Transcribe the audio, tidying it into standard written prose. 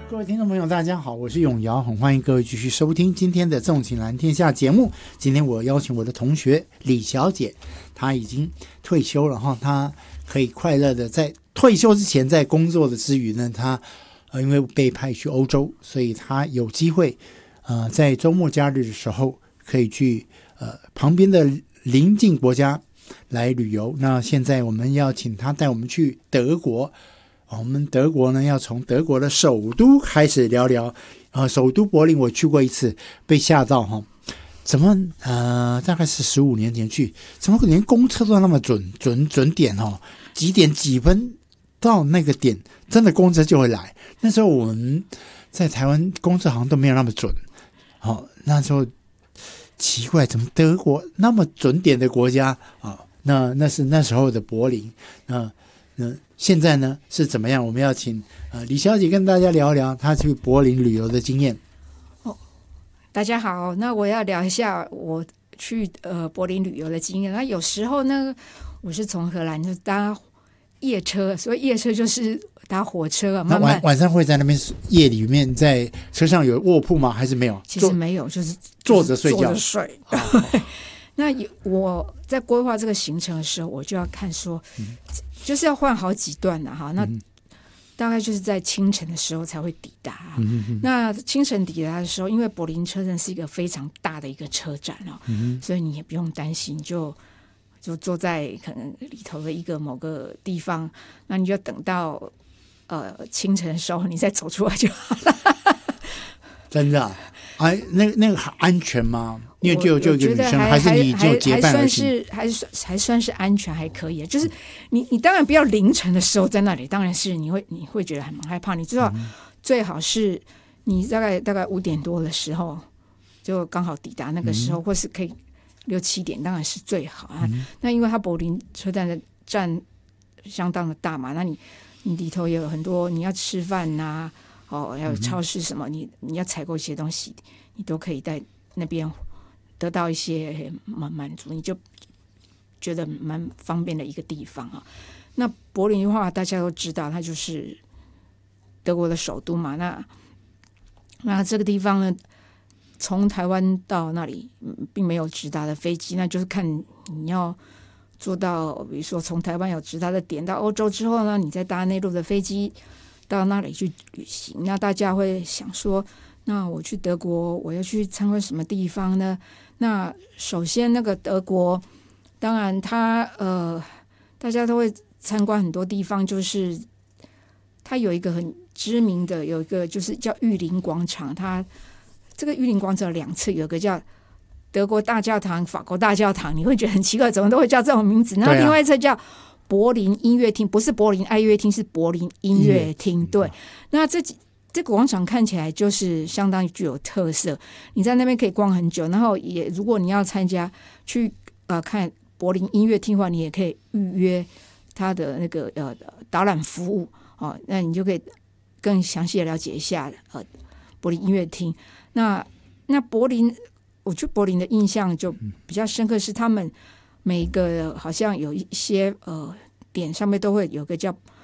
各位听众朋友大家好，我是永尧，很欢迎各位继续收听今天的纵情蓝天下节目。今天我邀请我的同学李小姐，她已经退休了，她可以快乐的在退休之前在工作的之余呢，她因为被派去欧洲，所以她有机会在周末假日的时候可以去旁边的邻近国家来旅游。那现在我们要请她带我们去德国。我们德国呢，要从德国的首都开始聊聊。首都柏林我去过一次，被吓到怎么大概是15年前去，怎么连公车都那么准点几点几分到那个点，真的公车就会来。那时候我们在台湾公车好像都没有那么准。那时候奇怪，怎么德国那么准点的国家那是那时候的柏林。现在呢是怎么样？我们要请李小姐跟大家聊一聊她去柏林旅游的经验。 大家好，那我要聊一下我去柏林旅游的经验。那有时候呢，我是从荷兰就搭夜车，所以夜车就是搭火车慢慢。 晚上会在那边夜里面在车上有卧铺吗？还是没有？ 其实没有，就是坐着睡觉。 坐着睡。那我在规划这个行程的时候，我就要看说，就是要换好几段那大概就是在清晨的时候才会抵达。那清晨抵达的时候，因为柏林车站是一个非常大的一个车站所以你也不用担心，就坐在可能里头的一个某个地方，那你就等到清晨的时候，你再走出来就好了。 真的那个安全吗？因为就一个女生，还是你就结伴而行？ 还算是安全，还可以。就是你当然不要凌晨的时候在那里，当然是你会觉得很害怕。你知道，最好是你大概5点多的时候就刚好抵达那个时候，或是可以6、7点，当然是最好那因为它柏林车站的站相当的大嘛，那你里头也有很多你要吃饭还有超市什么，你要采购一些东西，你都可以在那边得到一些满足，你就觉得蛮方便的一个地方那柏林的话，大家都知道，它就是德国的首都嘛。那这个地方呢，从台湾到那里并没有直达的飞机，那就是看你要做到，比如说从台湾有直达的点到欧洲之后呢，你再搭内陆的飞机到那里去旅行。那大家会想说，那我去德国，我要去参观什么地方呢？那首先那个德国，当然它大家都会参观很多地方，就是它有一个很知名的，有一个就是叫玉林广场。它这个玉林广场有2侧，有一个叫德国大教堂、法国大教堂，你会觉得很奇怪，怎么都会叫这种名字？那另外一侧叫柏林音乐厅，不是柏林爱乐厅，是柏林音乐厅。对，那这个广场看起来就是相当具有特色，你在那边可以逛很久。然后也如果你要参加去看柏林音乐厅的话，你也可以预约它的那个导览服务那你就可以更详细的了解一下柏林音乐厅。那柏林，我去柏林的印象就比较深刻，是他们每一个好像有一些点上面都会有个叫